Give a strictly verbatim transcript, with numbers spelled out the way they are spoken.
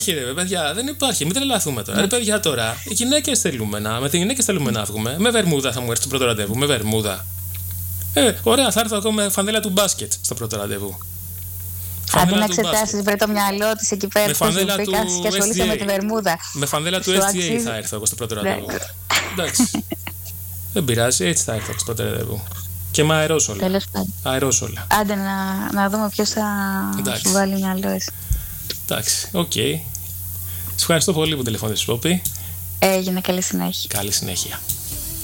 ρε παιδιά, δεν υπάρχει. Μην τρελαθούμε τώρα. Ρε παιδιά τώρα, οι γυναίκες θέλουμε να. Με τις γυναίκες θέλουμε να βγούμε. Με βερμούδα θα μου έρθει στο πρώτο ραντεβού. Με βερμούδα. Ε, ωραία, θα έρθω ακόμα με φανέλα του μπάσκετ στο πρώτο ραντεβού. Αντί να εξετάσεις, βρε το μυαλό της εκεί πέρα. Με φανέλα του και ασχολείσαι με τη βερμούδα. Με φανέλα του ες τζι έι θα έρθω εγώ στο πρώτο ραντεβού. Εντάξει. Δεν πειράζει, έτσι θα έρθω στο πρώτο ραντεβού. Και με αερόσολα. Τέλος πάντων. Αερόσολα. Άντε να, να δούμε ποιος θα Εντάξει. σου βάλει μυαλό εσύ. Εντάξει, οκ. Okay. Σε ευχαριστώ πολύ που τηλεφώνησες, Πόπη. Έγινε, καλή συνέχεια. Καλή συνέχεια.